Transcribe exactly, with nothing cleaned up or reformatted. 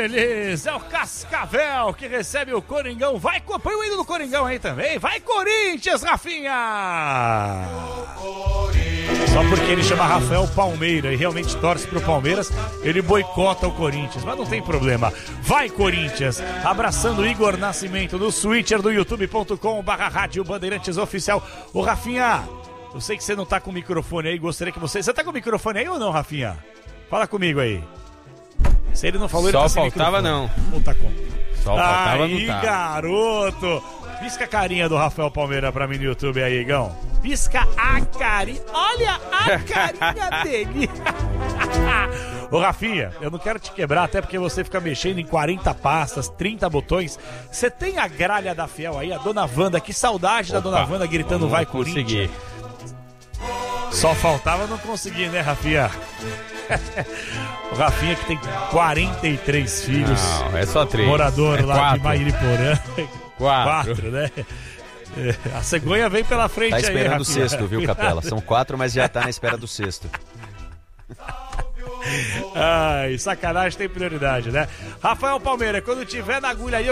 feliz, é o Cascavel que recebe o Coringão. Vai, põe o hino do Coringão aí também. Vai, Corinthians, Rafinha! Só porque ele chama Rafael Palmeira e realmente torce pro Palmeiras, ele boicota o Corinthians, mas não tem problema. Vai, Corinthians! Abraçando Igor Nascimento no Switcher do youtube ponto com barra rádio Bandeirantes Oficial. Ô, Rafinha, eu sei que você não tá com o microfone aí, gostaria que você... Você tá com o microfone aí ou não, Rafinha? Fala comigo aí. Se ele não falou, ele Só tá sem faltava microfone. não. Ou tá com... Só faltava aí, não tá. Garoto! Pisca a carinha do Rafael Palmeira pra mim no YouTube aí, Igão. Pisca a carinha. Olha a carinha dele. Ô, Rafinha, eu não quero te quebrar, até porque você fica mexendo em quarenta pastas, trinta botões. Você tem a gralha da Fiel aí, a Dona Wanda. Que saudade Opa, da Dona Wanda gritando vai conseguir. Corinthians. Só faltava não conseguir, né, Rafinha? O Rafinha que tem quarenta e três filhos. Não, é só três. Morador é lá quatro. de Mairiporã. Quatro. Quatro, né? É, a cegonha vem pela frente tá aí, esperando o Rafinha. sexto, viu, Capela? São quatro, mas já tá na espera do sexto. Ai, sacanagem tem prioridade, né? Rafael Palmeira, quando tiver na agulha aí, eu